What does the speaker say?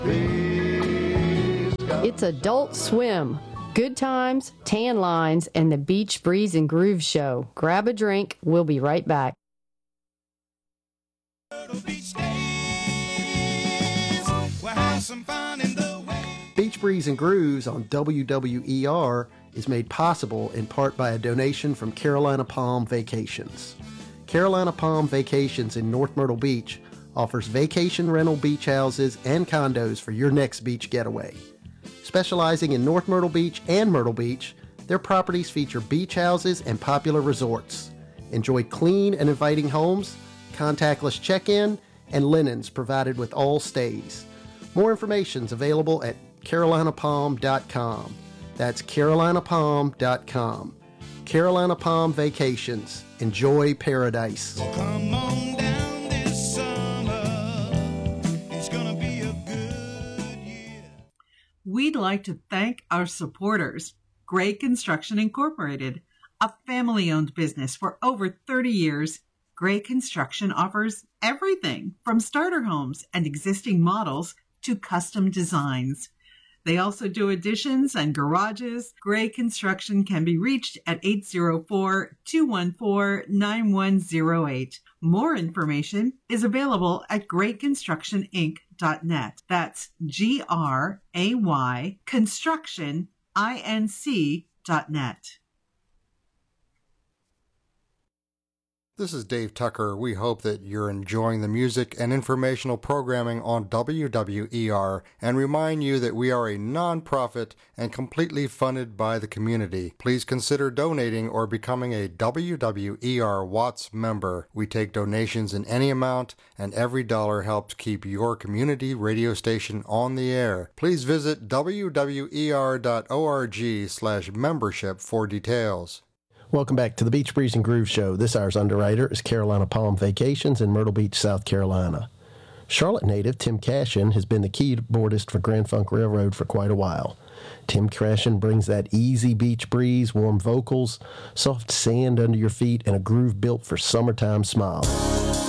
It's Adult Swim. Good times, tan lines, and the Beach Breeze and Groove Show. Grab a drink. We'll be right back. Beach Breeze and Grooves on WWER is made possible in part by a donation from Carolina Palm Vacations. Carolina Palm Vacations in North Myrtle Beach offers vacation rental beach houses and condos for your next beach getaway. Specializing in North Myrtle Beach and Myrtle Beach, their properties feature beach houses and popular resorts. Enjoy clean and inviting homes, contactless check-in, and linens provided with all stays. More information is available at carolinapalm.com. That's carolinapalm.com. Carolina Palm Vacations. Enjoy paradise. Well, come on down this summer. It's gonna be a good year. We'd like to thank our supporters, Gray Construction Incorporated, a family-owned business for over 30 years. Gray Construction offers everything from starter homes and existing models to custom designs. They also do additions and garages. Gray Construction can be reached at 804-214-9108. More information is available at grayconstructioninc.net. That's GRAY constructioninc.net. This is Dave Tucker. We hope that you're enjoying the music and informational programming on WWER and remind you that we are a non-profit and completely funded by the community. Please consider donating or becoming a WWER Watts member. We take donations in any amount, and every dollar helps keep your community radio station on the air. Please visit wwer.org/membership for details. Welcome back to the Beach Breeze and Groove Show. This hour's underwriter is Carolina Palm Vacations in Myrtle Beach, South Carolina. Charlotte native Tim Cashin has been the keyboardist for Grand Funk Railroad for quite a while. Tim Cashin brings that easy beach breeze, warm vocals, soft sand under your feet, and a groove built for summertime smiles.